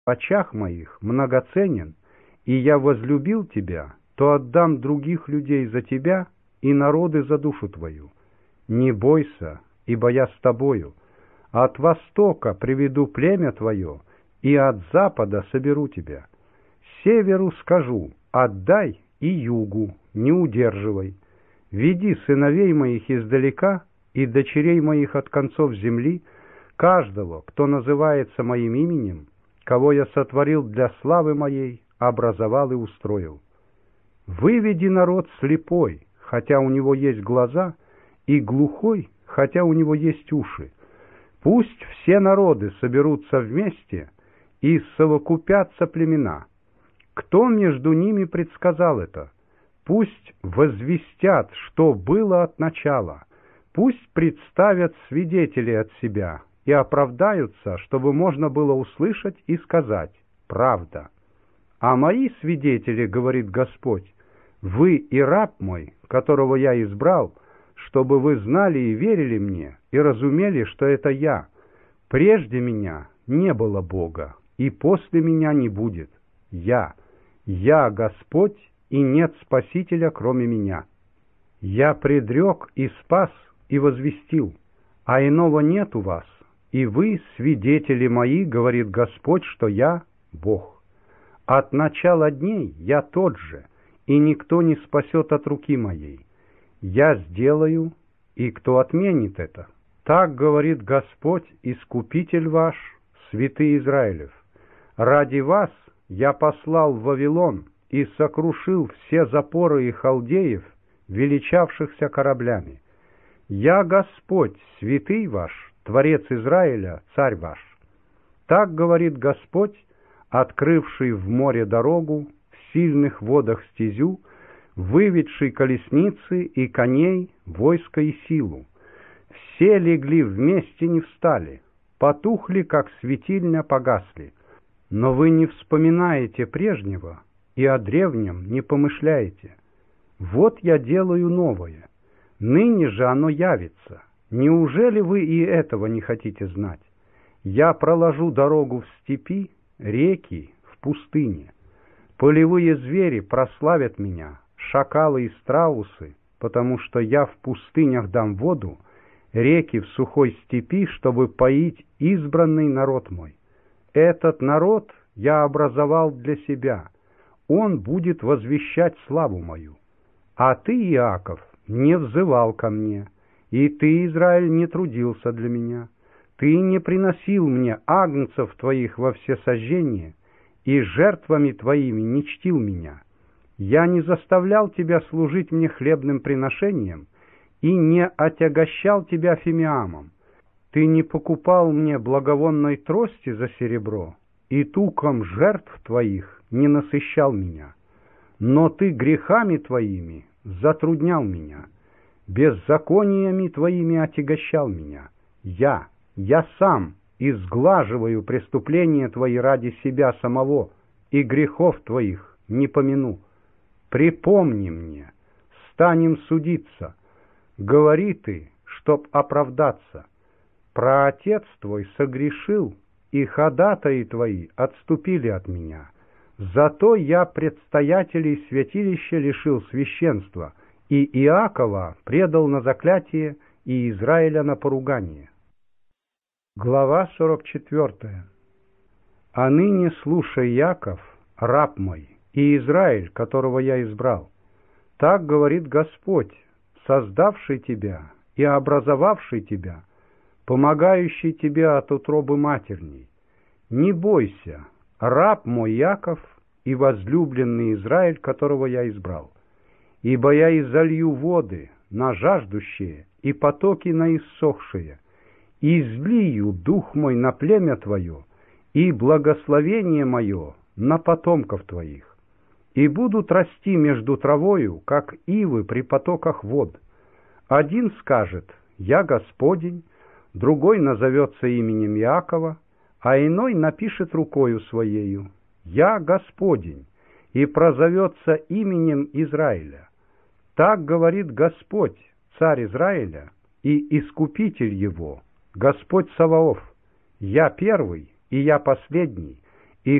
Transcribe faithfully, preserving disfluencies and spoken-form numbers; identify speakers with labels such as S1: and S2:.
S1: в очах моих многоценен, и я возлюбил тебя, то отдам других людей за тебя и народы за душу твою. Не бойся, ибо я с тобою. От востока приведу племя твое, и от запада соберу тебя. Северу скажу: отдай, и югу не удерживай. Веди сыновей моих издалека и дочерей моих от концов земли, каждого, кто называется моим именем, кого я сотворил для славы моей, образовал и устроил. Выведи народ слепой, хотя у него есть глаза, и глухой, хотя у него есть уши. Пусть все народы соберутся вместе и совокупятся племена. Кто между ними предсказал это? Пусть возвестят, что было от начала. Пусть представят свидетелей от себя и оправдаются, чтобы можно было услышать и сказать: правда. А мои свидетели, говорит Господь, вы и раб мой, которого я избрал, чтобы вы знали и верили мне, и разумели, что это я. Прежде меня не было Бога, и после меня не будет. Я, я Господь, и нет Спасителя, кроме меня. Я предрек и спас, и возвестил, а иного нет у вас, и вы, свидетели мои, говорит Господь, что я Бог. От начала дней я тот же, и никто не спасет от руки моей. Я сделаю, и кто отменит это? Так говорит Господь, Искупитель ваш, святый Израилев. Ради вас я послал в Вавилон и сокрушил все запоры и халдеев, величавшихся кораблями. Я Господь, святый ваш, Творец Израиля, царь ваш. Так говорит Господь, открывший в море дорогу, в сильных водах стезю, выведший колесницы и коней, войско и силу. Все легли вместе, не встали, потухли, как светильня, погасли. Но вы не вспоминаете прежнего и о древнем не помышляете. Вот я делаю новое, ныне же оно явится. Неужели вы и этого не хотите знать? Я проложу дорогу в степи, реки в пустыне. Полевые звери прославят меня, шакалы и страусы, потому что я в пустынях дам воду, реки в сухой степи, чтобы поить избранный народ мой. Этот народ я образовал для себя, он будет возвещать славу мою. А ты, Иаков, не взывал ко мне, и ты, Израиль, не трудился для меня. Ты не приносил мне агнцев твоих во всесожжение, и жертвами твоими не чтил меня. Я не заставлял тебя служить мне хлебным приношением и не отягощал тебя фимиамом. Ты не покупал мне благовонной трости за серебро, и туком жертв твоих не насыщал меня. Но ты грехами твоими затруднял меня, беззакониями твоими отягощал меня. Я, я сам изглаживаю преступления твои ради себя самого, и грехов твоих не помяну. Припомни мне, станем судиться. Говори ты, чтоб оправдаться. Праотец твой согрешил, и ходатаи твои отступили от меня. Зато я предстоятелей святилища лишил священства, и Иакова предал на заклятие, и Израиля на поругание. Глава сорок четвёртая. А ныне слушай, Яков, раб мой, и Израиль, которого я избрал. Так говорит Господь, создавший тебя и образовавший тебя, помогающий тебе от утробы матерней. Не бойся, раб мой Яков и возлюбленный Израиль, которого я избрал. Ибо я изолью воды на жаждущие и потоки на иссохшие, и излию дух мой на племя твое, и благословение мое на потомков твоих. И будут расти между травою, как ивы при потоках вод. Один скажет: «Я Господень», другой назовется именем Иакова, а иной напишет рукою своею: «Я Господень», и прозовется именем Израиля. Так говорит Господь, царь Израиля и Искупитель его, Господь Саваоф: «Я первый, и я последний,